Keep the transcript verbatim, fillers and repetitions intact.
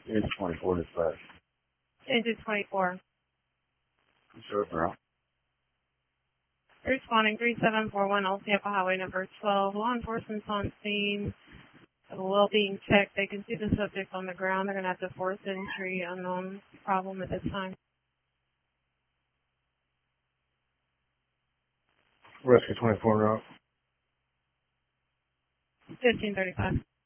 It's twenty-four dispatch. Engine twenty-four. Sure, bro. Responding three seven four one Old Tampa Highway number twelve. Law enforcement's on scene. The well being checked. They can see the subject on the ground. They're going to have to force entry. Unknown problem at this time. Rescue twenty-four route. fifteen thirty-five.